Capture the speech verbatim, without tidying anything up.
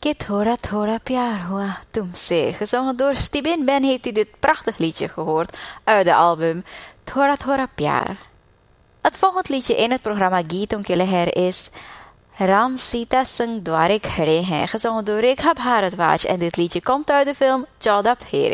Ke Thora Thora Pyar Hua Tumse. Gezongen door Stibin Ben heeft u dit prachtig liedje gehoord uit de album Thora Thora Pyar. Het volgende liedje in het programma Geeton ke Leher is Ram Sita Singh Dware Khade Hain, gezongen door Rekha Bharadwaj, en dit liedje komt uit de film Chauda Pheri.